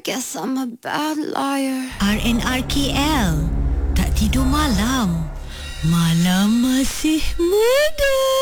guess I'm a bad liar. RNRKL. Tak tidur malam. Malam masih muda.